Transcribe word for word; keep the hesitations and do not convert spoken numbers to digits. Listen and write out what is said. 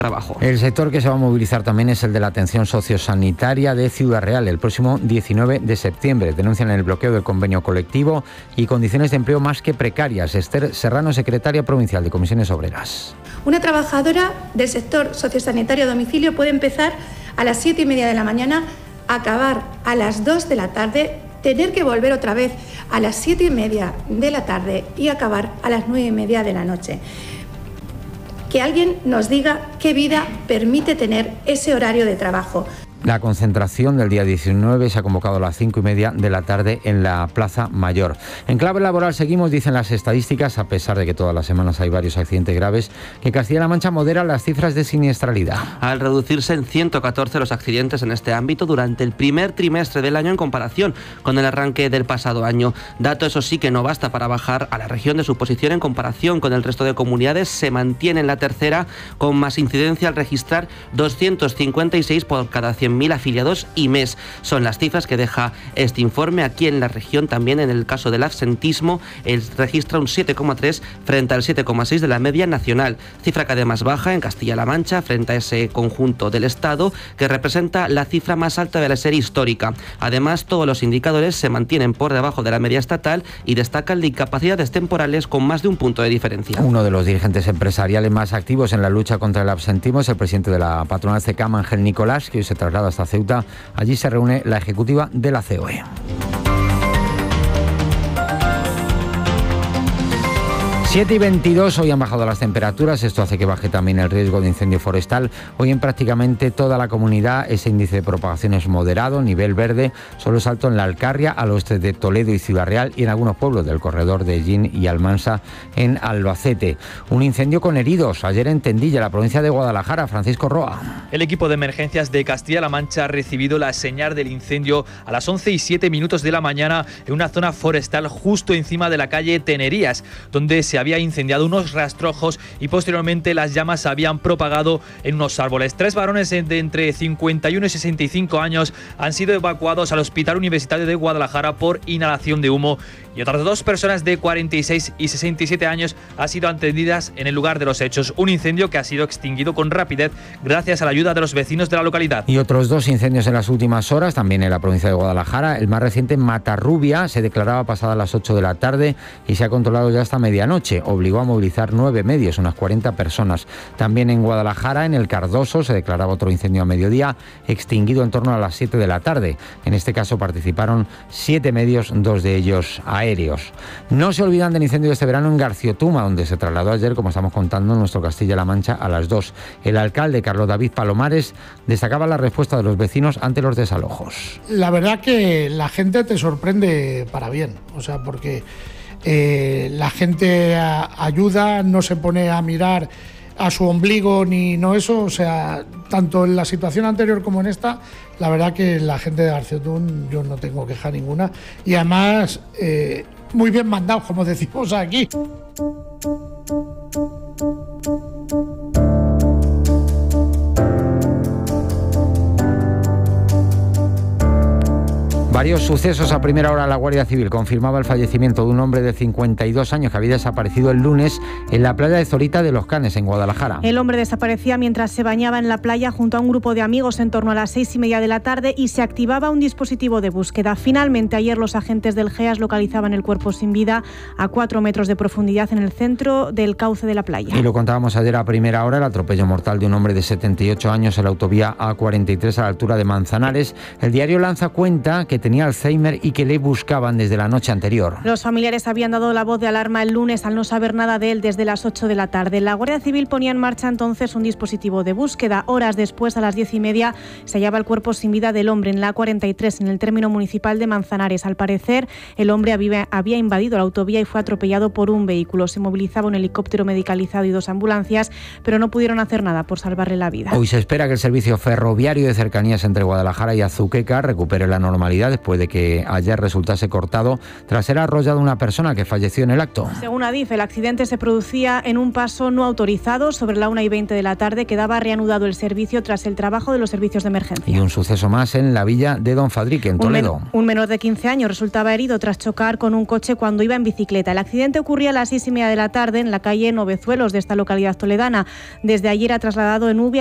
trabajo. El sector que se va a movilizar también es el de la atención sociosanitaria de Ciudad Real el próximo diecinueve de septiembre. Denuncian el bloqueo del convenio colectivo y condiciones de empleo más que precarias. Esther Serrano, secretaria provincial de Comisiones Obreras. Una trabajadora del sector sociosanitario a domicilio puede empezar a las siete y media de la mañana, acabar a las dos de la tarde, tener que volver otra vez a las siete y media de la tarde y acabar a las nueve y media de la noche. Que alguien nos diga qué vida permite tener ese horario de trabajo. La concentración del día diecinueve se ha convocado a las cinco y media de la tarde en la Plaza Mayor. En clave laboral seguimos, dicen las estadísticas, a pesar de que todas las semanas hay varios accidentes graves, que Castilla-La Mancha modera las cifras de siniestralidad. Al reducirse en ciento catorce los accidentes en este ámbito durante el primer trimestre del año en comparación con el arranque del pasado año. Dato, eso sí, que no basta para bajar a la región de su posición en comparación con el resto de comunidades. Se mantiene en la tercera con más incidencia al registrar doscientos cincuenta y seis por cada cien mil afiliados y mes. Son las cifras que deja este informe. Aquí en la región también, en el caso del absentismo, el registra un siete coma tres frente al siete coma seis de la media nacional, cifra que además baja en Castilla-La Mancha frente a ese conjunto del Estado que representa la cifra más alta de la serie histórica. Además, todos los indicadores se mantienen por debajo de la media estatal y destacan de incapacidades temporales con más de un punto de diferencia. Uno de los dirigentes empresariales más activos en la lucha contra el absentismo es el presidente de la patronal C E C A M, Ángel Nicolás, que hoy se traslada hasta Ceuta. Allí se reúne la ejecutiva de la C O E. siete y veintidós, hoy han bajado las temperaturas, esto hace que baje también el riesgo de incendio forestal. Hoy en prácticamente toda la comunidad ese índice de propagación es moderado, nivel verde, solo es alto en la Alcarria, al oeste de Toledo y Ciudad Real y en algunos pueblos del corredor de Ellín y Almansa en Albacete. Un incendio con heridos, ayer en Tendilla, la provincia de Guadalajara. Francisco Roa. El equipo de emergencias de Castilla-La Mancha ha recibido la señal del incendio a las once y siete minutos de la mañana en una zona forestal justo encima de la calle Tenerías, donde se había incendiado unos rastrojos y posteriormente las llamas se habían propagado en unos árboles. Tres varones de entre cincuenta y uno y sesenta y cinco años han sido evacuados al Hospital Universitario de Guadalajara por inhalación de humo y otras dos personas de cuarenta y seis y sesenta y siete años han sido atendidas en el lugar de los hechos. Un incendio que ha sido extinguido con rapidez gracias a la ayuda de los vecinos de la localidad. Y otros dos incendios en las últimas horas, también en la provincia de Guadalajara. El más reciente en Matarrubia se declaraba pasadas las ocho de la tarde y se ha controlado ya hasta medianoche. Obligó a movilizar nueve medios, unas cuarenta personas. También en Guadalajara, en el Cardoso, se declaraba otro incendio a mediodía, extinguido en torno a las siete de la tarde. En este caso participaron siete medios, dos de ellos aéreos. No se olvidan del incendio de este verano en Garciotuma, donde se trasladó ayer, como estamos contando, nuestro Castilla-La Mancha a las dos. El alcalde, Carlos David Palomares, destacaba la respuesta de los vecinos ante los desalojos. La verdad que la gente te sorprende para bien, o sea, porque eh, la gente a, ayuda, no se pone a mirar a su ombligo ni no eso, o sea, tanto en la situación anterior como en esta, la verdad que la gente de Garciotún yo no tengo queja ninguna y además eh, muy bien mandados, como decimos aquí. Varios sucesos a primera hora. La Guardia Civil confirmaba el fallecimiento de un hombre de cincuenta y dos años que había desaparecido el lunes en la playa de Zorita de los Canes, en Guadalajara. El hombre desaparecía mientras se bañaba en la playa junto a un grupo de amigos en torno a las seis y media de la tarde y se activaba un dispositivo de búsqueda. Finalmente, ayer los agentes del G E A S localizaban el cuerpo sin vida a cuatro metros de profundidad en el centro del cauce de la playa. Y lo contábamos ayer a primera hora, el atropello mortal de un hombre de setenta y ocho años en la autovía A cuarenta y tres a la altura de Manzanares. El diario Lanza cuenta que tenía Alzheimer y que le buscaban desde la noche anterior. Los familiares habían dado la voz de alarma el lunes al no saber nada de él desde las ocho de la tarde. La Guardia Civil ponía en marcha entonces un dispositivo de búsqueda. Horas después, a las diez y media, se hallaba el cuerpo sin vida del hombre en la A cuarenta y tres, en el término municipal de Manzanares. Al parecer, el hombre había, había invadido la autovía y fue atropellado por un vehículo. Se movilizaba un helicóptero medicalizado y dos ambulancias, pero no pudieron hacer nada por salvarle la vida. Hoy se espera que el servicio ferroviario de cercanías entre Guadalajara y Azuqueca recupere la normalidad después de que ayer resultase cortado tras ser arrollado una persona que falleció en el acto. Según Adif, el accidente se producía en un paso no autorizado sobre la una y veinte de la tarde. Quedaba reanudado el servicio tras el trabajo de los servicios de emergencia. Y un suceso más en la villa de Don Fadrique, en Toledo. Un, men- un menor de quince años resultaba herido tras chocar con un coche cuando iba en bicicleta. El accidente ocurría a las seis y media de la tarde en la calle Novezuelos de esta localidad toledana. Desde ayer ha trasladado en U V I